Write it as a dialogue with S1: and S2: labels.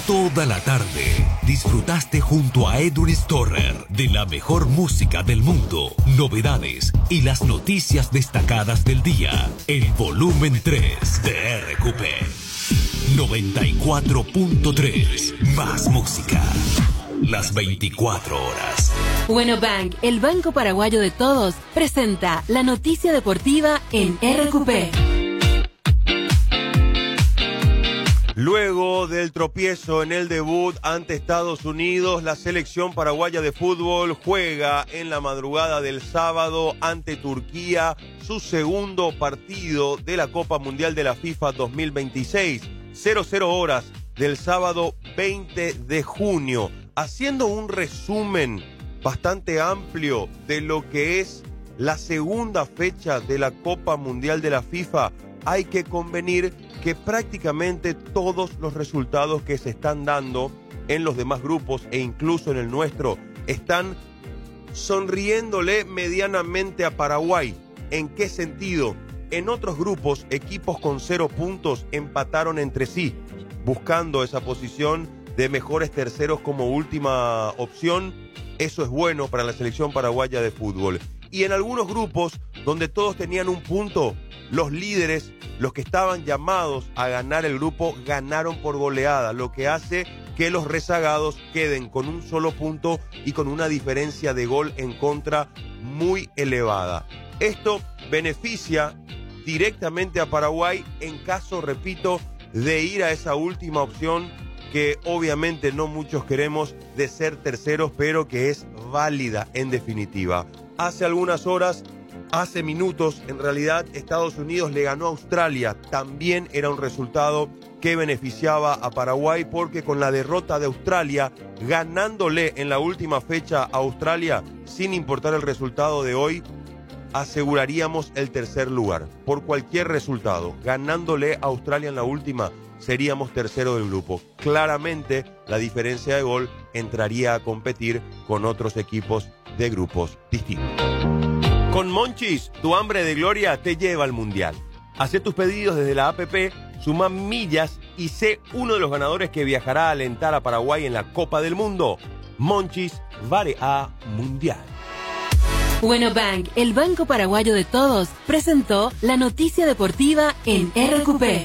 S1: Toda la tarde disfrutaste junto a Edwin Storer de la mejor música del mundo, novedades y las noticias destacadas del día. El volumen 3 de RQP 94.3. Más música. Las 24 horas.
S2: Bueno Bank, el banco paraguayo de todos, presenta la noticia deportiva en RQP.
S3: Luego del tropiezo en el debut ante Estados Unidos, la selección paraguaya de fútbol juega en la madrugada del sábado ante Turquía su segundo partido de la Copa Mundial de la FIFA 2026, 00 horas del sábado 20 de junio. Haciendo un resumen bastante amplio de lo que es la segunda fecha de la Copa Mundial de la FIFA, hay que convenir que prácticamente todos los resultados que se están dando en los demás grupos e incluso en el nuestro están sonriéndole medianamente a Paraguay. ¿En qué sentido? En otros grupos, equipos con 0 puntos empataron entre sí, buscando esa posición de mejores terceros como última opción. Eso es bueno para la selección paraguaya de fútbol. Y en algunos grupos donde todos tenían un punto, los líderes, los que estaban llamados a ganar el grupo, ganaron por goleada, lo que hace que los rezagados queden con un solo punto y con una diferencia de gol en contra muy elevada. Esto beneficia directamente a Paraguay en caso, repito, de ir a esa última opción que obviamente no muchos queremos, de ser terceros, pero que es válida en definitiva. Hace algunas horas, hace minutos, en realidad, Estados Unidos le ganó a Australia. También era un resultado que beneficiaba a Paraguay, porque con la derrota de Australia, ganándole en la última fecha a Australia, sin importar el resultado de hoy, aseguraríamos el tercer lugar. Por cualquier resultado, ganándole a Australia en la última, seríamos tercero del grupo. Claramente, la diferencia de gol entraría a competir con otros equipos de grupos distintos. Con Monchis, tu hambre de gloria te lleva al Mundial. Hacé tus pedidos desde la APP, suma millas y sé uno de los ganadores que viajará a alentar a Paraguay en la Copa del Mundo. Monchis, vale a Mundial.
S2: Bueno Bank, el banco paraguayo de todos, presentó la noticia deportiva en RQP.